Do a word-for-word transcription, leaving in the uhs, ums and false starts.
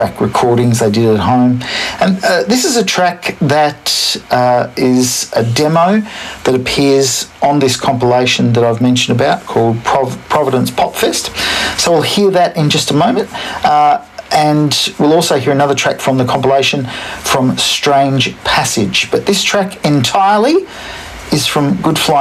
recordings they did at home. And uh, this is a track that uh, is a demo that appears on this compilation that I've mentioned about called Prov- Providence Pop Fest. So we'll hear that in just a moment. Uh, and we'll also hear another track from the compilation from Strange Passage. But this track entirely is from Good Flying